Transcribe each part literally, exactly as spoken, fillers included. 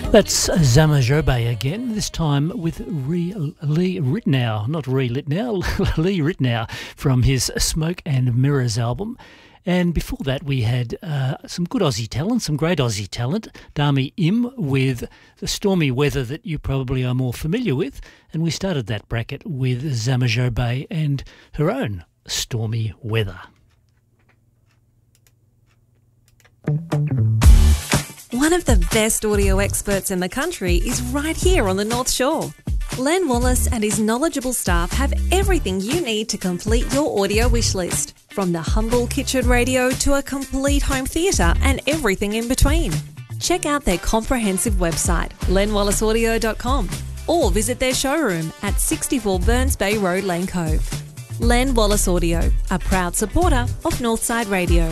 That's Zama Jobe again, this time with Re- Lee Ritenour, not Re Litnow, Lee Ritenour from his Smoke and Mirrors album. And before that we had uh, some good Aussie talent, some great Aussie talent, Dami Im with the stormy weather that you probably are more familiar with. And we started that bracket with Zama Jobe and her own stormy weather. One of the best audio experts in the country is right here on the North Shore. Len Wallace and his knowledgeable staff have everything you need to complete your audio wish list, from the humble kitchen radio to a complete home theatre and everything in between. Check out their comprehensive website, len wallace audio dot com, or visit their showroom at sixty-four Burns Bay Road, Lane Cove. Len Wallace Audio, a proud supporter of Northside Radio.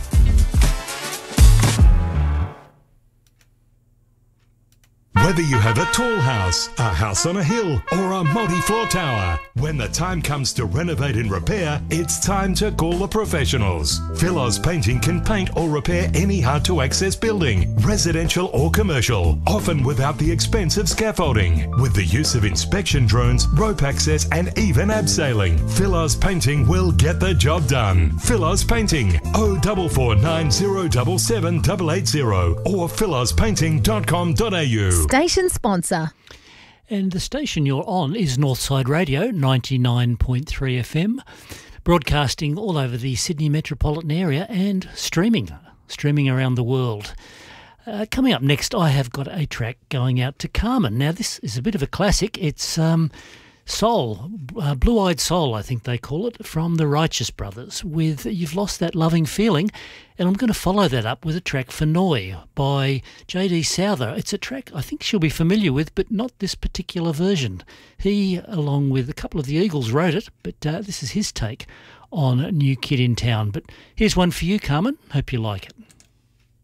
Whether you have a tall house, a house on a hill, or a multi-floor tower, when the time comes to renovate and repair, it's time to call the professionals. Philos Painting can paint or repair any hard-to-access building, residential or commercial, often without the expense of scaffolding. With the use of inspection drones, rope access, and even abseiling, Philos Painting will get the job done. Philos Painting, oh four four nine zero seven seven eight eight zero or philos painting dot com dot a u. Station sponsor. And the station you're on is Northside Radio, ninety-nine point three F M, broadcasting all over the Sydney metropolitan area and streaming, streaming around the world. Uh, coming up next, I have got a track going out to Carmen. Now, this is a bit of a classic. It's um, Soul, uh, Blue-Eyed Soul, I think they call it, from the Righteous Brothers, with You've Lost That Loving Feeling. And I'm going to follow that up with a track for Noi by J D Souther. It's a track I think she'll be familiar with, but not this particular version. He, along with a couple of the Eagles, wrote it, but uh, this is his take on New Kid in Town. But here's one for you, Carmen. Hope you like it.